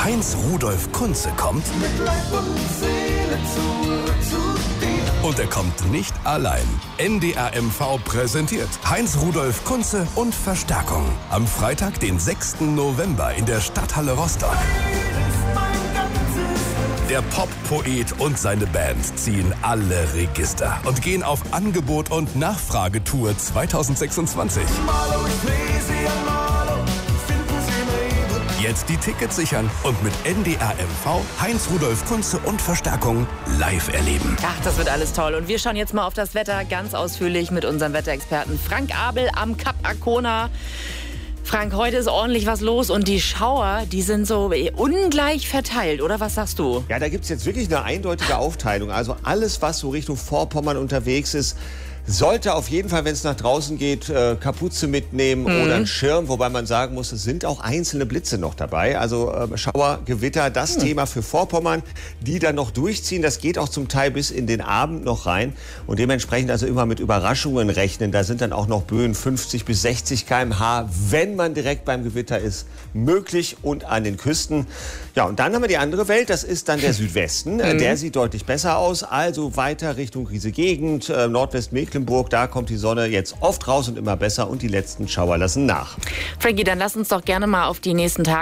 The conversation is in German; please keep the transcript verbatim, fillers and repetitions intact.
Heinz Rudolf Kunze kommt. Mit Leib und Seele zurück zu dir. Und er kommt nicht allein. N D R M V präsentiert Heinz Rudolf Kunze und Verstärkung. Am Freitag, den sechsten November in der Stadthalle Rostock. Der Pop-Poet und seine Band ziehen alle Register und gehen auf Angebot- und Nachfragetour zweitausendsechsundzwanzig. Jetzt die Tickets sichern und mit N D R M V Heinz Rudolf Kunze und Verstärkung live erleben. Ach, das wird alles toll. Und wir schauen jetzt mal auf das Wetter ganz ausführlich mit unserem Wetterexperten Frank Abel am Kap Arkona. Frank, heute ist ordentlich was los und die Schauer, die sind so ungleich verteilt, oder was sagst du? Ja, da gibt es jetzt wirklich eine eindeutige Aufteilung. Also alles, was so Richtung Vorpommern unterwegs ist, sollte auf jeden Fall, wenn es nach draußen geht, äh, Kapuze mitnehmen mhm. oder einen Schirm. Wobei man sagen muss, es sind auch einzelne Blitze noch dabei. Also äh, Schauer, Gewitter, das mhm. Thema für Vorpommern, die dann noch durchziehen. Das geht auch zum Teil bis in den Abend noch rein. Und dementsprechend also immer mit Überraschungen rechnen. Da sind dann auch noch Böen fünfzig bis sechzig Kilometer pro Stunde, wenn man direkt beim Gewitter ist, möglich und an den Küsten. Ja, und dann haben wir die andere Welt. Das ist dann der Südwesten. Mhm. Der sieht deutlich besser aus. Also weiter Richtung diese Gegend, äh, Nordwestmecklenburg. Da kommt die Sonne jetzt oft raus und immer besser und die letzten Schauer lassen nach. Frankie, dann lass uns doch gerne mal auf die nächsten Tage